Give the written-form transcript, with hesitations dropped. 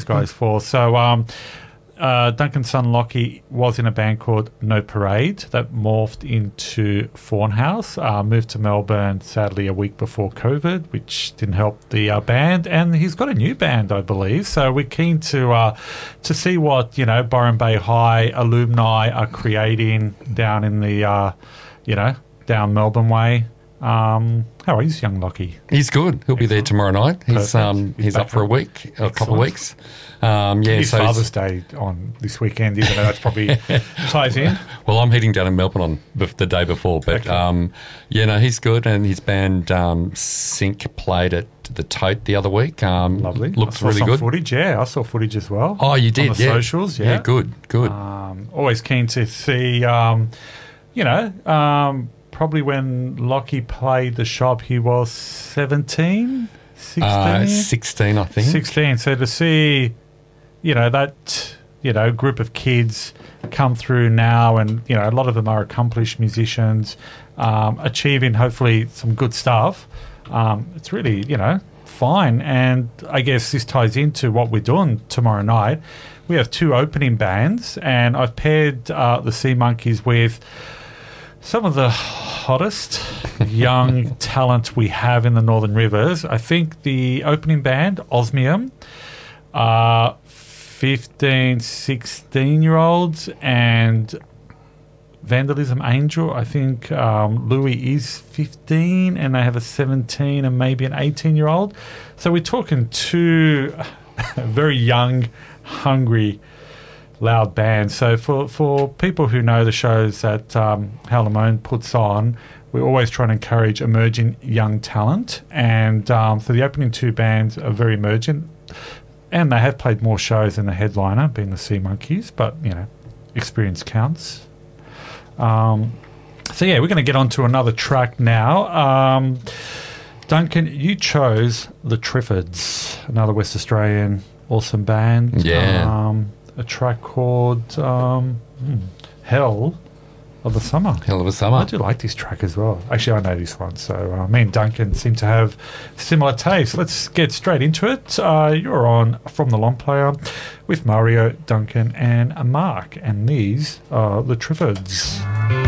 guys for. So Duncan's son Lockie was in a band called No Parade that morphed into Fawn House, moved to Melbourne sadly a week before COVID, which didn't help the band, and he's got a new band, I believe. So we're keen to see what Byron Bay High alumni are creating down in the down Melbourne way. How is young Lockie? He's good. He'll be there tomorrow night. He's up for a week, a couple of weeks. It's Father's Day on this weekend, isn't it? That's probably ties in. Well, I'm heading down in Melbourne on the day before, but he's good, and his band Sync played at the Tote the other week. Lovely. Looked really good. Footage, I saw footage as well. Oh, you did? On the socials, yeah. Yeah, good. Always keen to see, probably when Lockie played the shop, he was 17, 16? 16, I think. 16. So to see, that, group of kids come through now, and, a lot of them are accomplished musicians, achieving hopefully some good stuff. It's really, fine. And I guess this ties into what we're doing tomorrow night. We have two opening bands, and I've paired the Sea Monkeys with some of the hottest young talent we have in the Northern Rivers. I think the opening band, Osmium, 15, 16-year-olds, and Vandalism Angel, I think Louis is 15, and they have a 17 and maybe an 18-year-old. So we're talking two very young, hungry, loud band. So for people who know the shows that Halamone puts on, we're always trying to encourage emerging young talent, and so the opening two bands are very emergent, and they have played more shows than the headliner, being the Sea Monkeys, but experience counts. We're going to get on to another track now. Duncan, you chose the Triffids, another West Australian awesome band. Yeah. A track called Hell of the Summer. Hell of a Summer. I do like this track as well. Actually, I know this one. So me and Duncan seem to have similar tastes. Let's get straight into it. You're on From the Long Player with Mario, Duncan and Mark. And these are the Triffids.